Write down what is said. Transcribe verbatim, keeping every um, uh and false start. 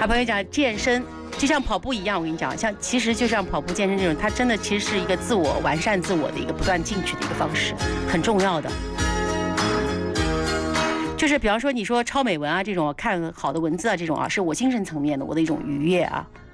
还朋友讲健身。就像跑步一样，我跟你讲，像其实就像跑步、健身这种，它真的其实是一个自我完善自我的一个不断进取的一个方式，很重要的。就是比方说你说抄美文啊这种，看好的文字啊这种啊，是我精神层面的我的一种愉悦啊。